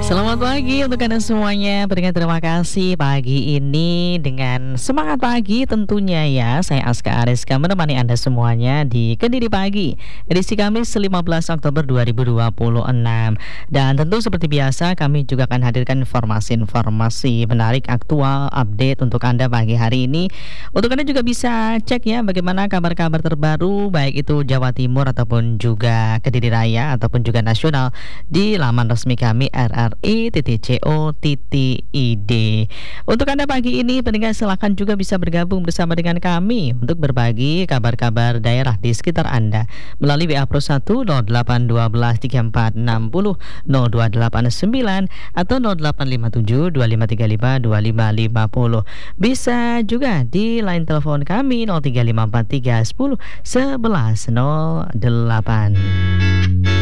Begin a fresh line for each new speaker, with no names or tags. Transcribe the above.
Selamat pagi untuk Anda semuanya. Pendengar terima kasih pagi ini dengan semangat pagi tentunya ya. Saya Aska Ariska menemani Anda semuanya di Kediri Pagi edisi Kamis 15 Oktober 2026. Dan tentu seperti biasa kami juga akan hadirkan informasi-informasi menarik aktual update untuk Anda pagi hari ini. Untuk Anda juga bisa cek ya bagaimana kabar-kabar terbaru baik itu Jawa Timur ataupun juga Kediri Raya ataupun juga nasional di laman resmi kami rri.co.id. Untuk Anda pagi ini pendengar silakan juga bisa bergabung bersama dengan kami untuk berbagi kabar-kabar daerah di sekitar Anda melalui WA Pro 1 0812 3460 0289 atau 0857 2535 2550. Bisa juga di line telepon kami 0354 310 1108.